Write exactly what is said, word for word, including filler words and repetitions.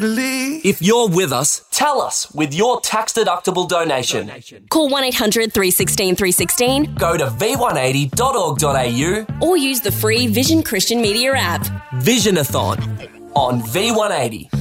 If you're with us, tell us with your tax-deductible donation. Call one eight hundred three one six three one six. Go to v one eighty dot org dot a u or use the free Vision Christian Media app. Visionathon on V one eighty.